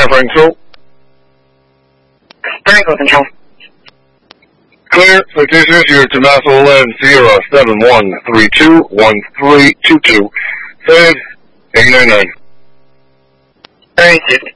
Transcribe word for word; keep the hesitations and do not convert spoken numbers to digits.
Frank Soul. Franco Control. Clear. Citations, you're Tommaso Land, Sierra seven one three two one three two two. Fed eight nine nine. Very good.